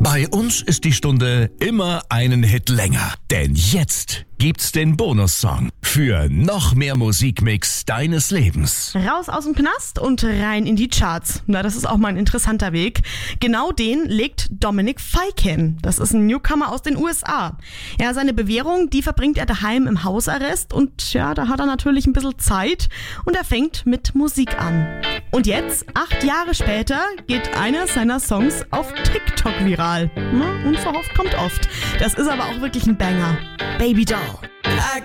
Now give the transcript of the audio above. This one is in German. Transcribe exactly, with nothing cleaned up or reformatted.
Bei uns ist die Stunde immer einen Hit länger. Denn jetzt gibt's den Bonussong für noch mehr Musikmix deines Lebens. Raus aus dem Knast und rein in die Charts. Na, das ist auch mal ein interessanter Weg. Genau den legt Dominic Fike hin. Das ist ein Newcomer aus den U S A. Ja, seine Bewährung, die verbringt er daheim im Hausarrest und ja, da hat er natürlich ein bisschen Zeit und er fängt mit Musik an. Und jetzt, acht Jahre später, geht einer seiner Songs auf TikTok viral. Na, unverhofft kommt oft. Das ist aber auch wirklich ein Banger. Baby Doll. I